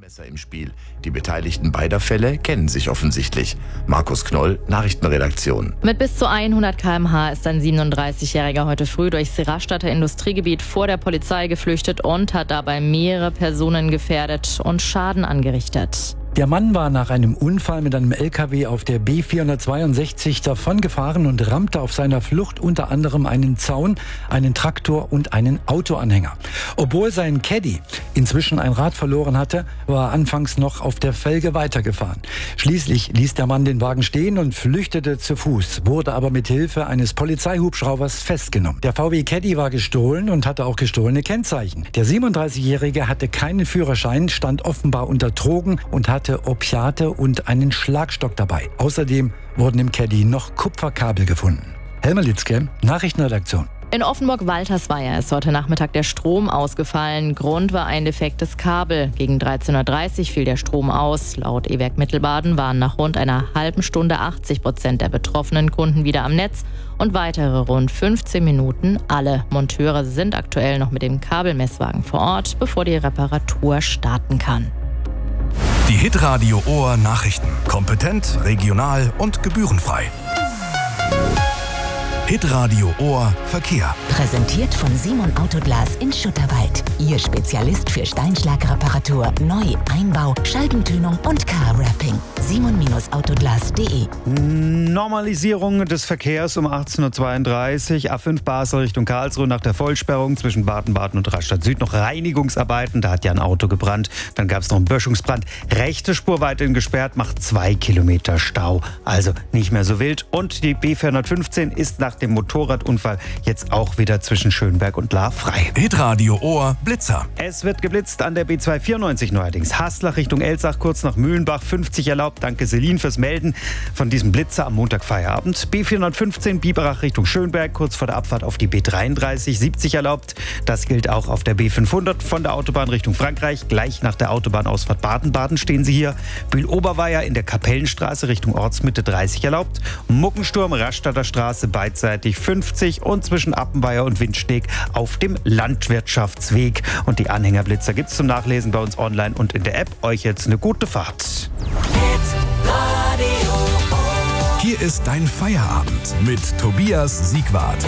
Messer im Spiel. Die Beteiligten beider Fälle kennen sich offensichtlich. Markus Knoll, Nachrichtenredaktion. Mit bis zu 100 km/h ist ein 37-Jähriger heute früh durchs Rastatter Industriegebiet vor der Polizei geflüchtet und hat dabei mehrere Personen gefährdet und Schaden angerichtet. Der Mann war nach einem Unfall mit einem LKW auf der B462 davongefahren und rammte auf seiner Flucht unter anderem einen Zaun, einen Traktor und einen Autoanhänger. Obwohl sein Caddy inzwischen ein Rad verloren hatte, war er anfangs noch auf der Felge weitergefahren. Schließlich ließ der Mann den Wagen stehen und flüchtete zu Fuß, wurde aber mit Hilfe eines Polizeihubschraubers festgenommen. Der VW Caddy war gestohlen und hatte auch gestohlene Kennzeichen. Der 37-Jährige hatte keinen Führerschein, stand offenbar unter Drogen und hatte Opiate und einen Schlagstock dabei. Außerdem wurden im Caddy noch Kupferkabel gefunden. Helmer Litzke, Nachrichtenredaktion. In Offenburg-Waltersweier ist heute Nachmittag der Strom ausgefallen. Grund war ein defektes Kabel. Gegen 13.30 Uhr fiel der Strom aus. Laut E-Werk Mittelbaden waren nach rund einer halben Stunde 80% der betroffenen Kunden wieder am Netz und weitere rund 15 Minuten alle. Monteure sind aktuell noch mit dem Kabelmesswagen vor Ort, bevor die Reparatur starten kann. Die Hitradio Ohr Nachrichten. Kompetent, regional und gebührenfrei. Hitradio Ohr Verkehr. Präsentiert von Simon Autoglas in Schutterwald. Ihr Spezialist für Steinschlagreparatur, Neu-, Einbau, Scheibentönung und Car-Wrapping. simon-autoglas.de. Normalisierung des Verkehrs um 18.32 Uhr. A5 Basel Richtung Karlsruhe nach der Vollsperrung zwischen Baden-Baden und Rastatt Süd noch Reinigungsarbeiten. Da hat ja ein Auto gebrannt. Dann gab es noch einen Böschungsbrand. Rechte Spur weiterhin gesperrt, macht 2 Kilometer Stau. Also nicht mehr so wild. Und die B415 ist nach dem Motorradunfall jetzt auch wieder zwischen Schönberg und Lahr frei. Hitradio Ohr Blitzer. Es wird geblitzt an der B294 neuerdings. Haslach Richtung Elsach, kurz nach Mühlenbach, 50 erlaubt. Danke Selin fürs Melden von diesem Blitzer am Montag Feierabend. B415 Biberach Richtung Schönberg, kurz vor der Abfahrt auf die B33, 70 erlaubt. Das gilt auch auf der B500 von der Autobahn Richtung Frankreich. Gleich nach der Autobahnausfahrt Baden-Baden stehen Sie hier. Bühl-Oberweier in der Kapellenstraße Richtung Ortsmitte 30 erlaubt. Muckensturm Rastatter Straße beidseitig 50 und zwischen Appenweier und Windsteg auf dem Landwirtschaftsweg. Und die Anhängerblitzer gibt es zum Nachlesen bei uns online und in der App. Euch jetzt eine gute Fahrt. Hier ist dein Feierabend mit Tobias Siegwart.